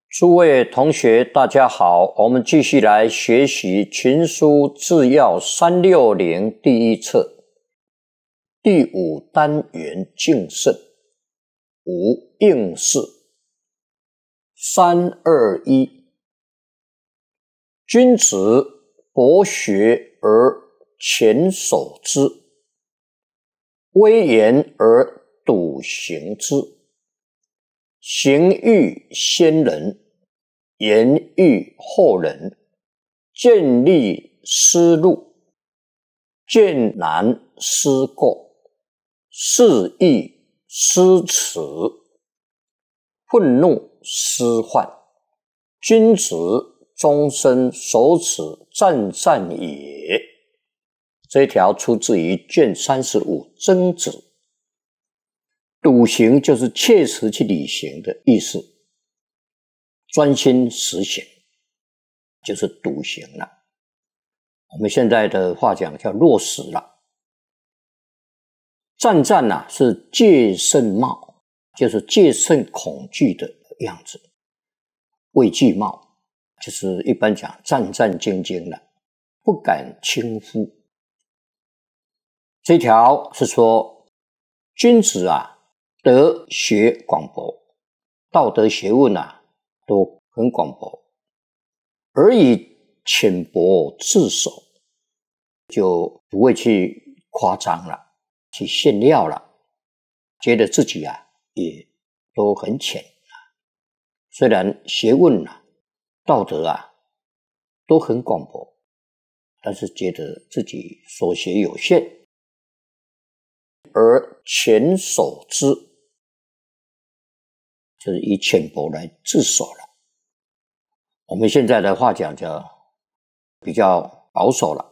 诸位同学，大家好，我们继续来学习《群书治要360》第一册第5单元敬慎5应试321。君子博学而前守之，威严而笃行之。行欲先人，言欲后人。见利思路，见难思过，事易思迟，愤怒思患。君子终身守此战战也。这一条出自于卷35曾子。笃行就是切实去履行的意思，专心实行就是笃行了。我们现在的话讲叫落实了。战战是戒慎貌，就是戒慎恐惧的样子。畏惧貌就是一般讲战战兢兢了，不敢轻忽。这条是说君子德学广博，道德学问都很广博，而以浅薄自守，就不会去夸张了，去炫耀了，觉得自己也都很浅。虽然学问道德都很广博，但是觉得自己所学有限，而前守之，就是以浅薄来自守了。我们现在的话讲叫比较保守了。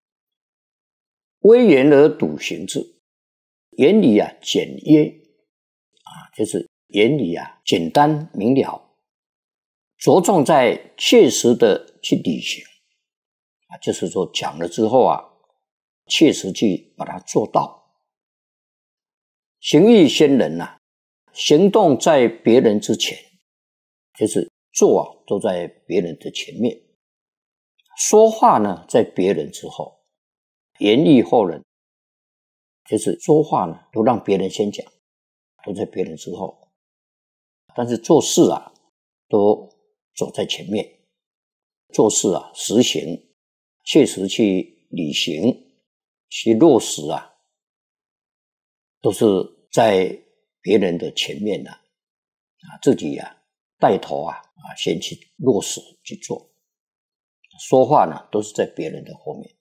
威严而笃行之，言语简约就是言语简单明了，着重在切实的去履行就是说讲了之后切实去把它做到。行欲先人行动在别人之前，就是做都在别人的前面，说话在别人之后，言语后人，就是说话都让别人先讲，都在别人之后，但是做事都走在前面。做事实行，切实去履行，去落实都是在别人的前面自己带头先去落实去做。说话都是在别人的后面。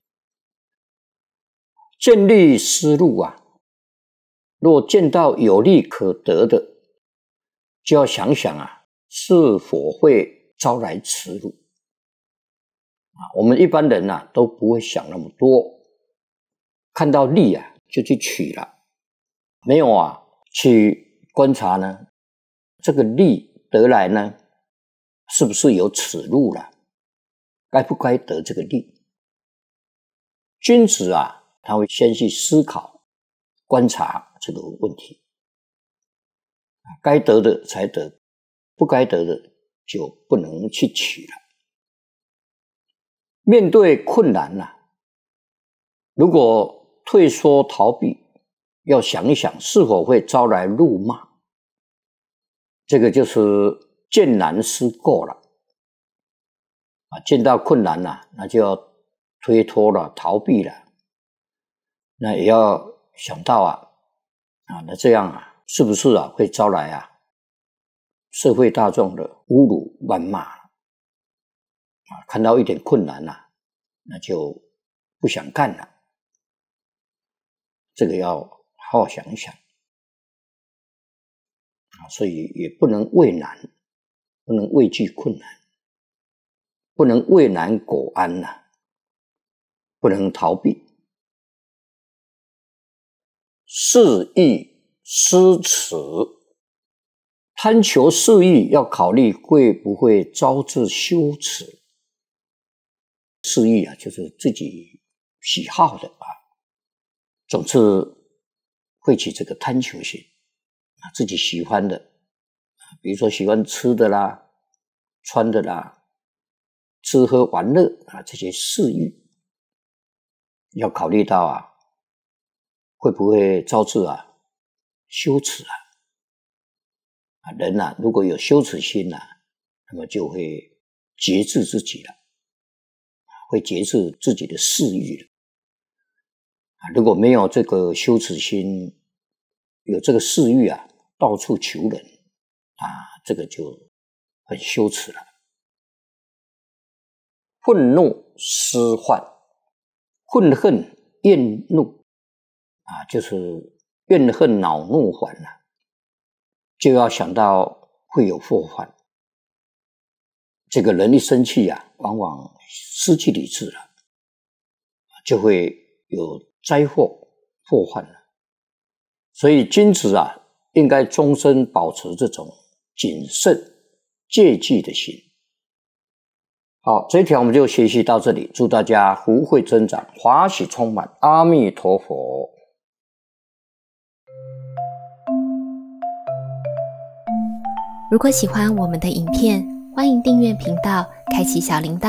见利思路若见到有利可得的，就要想想是否会招来耻辱我们一般人都不会想那么多，看到利就去取了，没有去观察这个利得来是不是有耻辱了，该不该得这个利。君子他会先去思考观察这个问题，该得的才得，不该得的就不能去取了。面对困难如果退缩逃避，要想一想是否会招来怒骂，这个就是见难思过了见到困难那就要推脱了，逃避了，那也要想到那这样是不是会招来社会大众的侮辱谩骂看到一点困难那就不想干了。这个要好好想一想所以也不能畏难，不能畏惧困难，不能畏难苟安不能逃避。事易思迟，贪求事易要考虑会不会招致羞耻。事易就是自己喜好的总是会起这个贪求心自己喜欢的比如说喜欢吃的啦穿的啦、吃喝玩乐啊这些嗜欲，要考虑到啊，会不会招致啊羞耻啊？人啊，如果有羞耻心那么就会节制自己了，会节制自己的嗜欲了。如果没有这个羞耻心，有这个嗜欲到处求人这个就很羞耻了。愤怒思患，愤恨厌怒就是怨恨恼怒烦就要想到会有祸患。这个人一生气往往失去理智了，就会有灾祸祸患了。所以君子应该终身保持这种谨慎戒惧的心。好，这一条我们就学习到这里，祝大家福慧增长，华喜充满，阿弥陀佛。 如果喜欢我们的影片，欢迎订阅频道，开启小铃铛。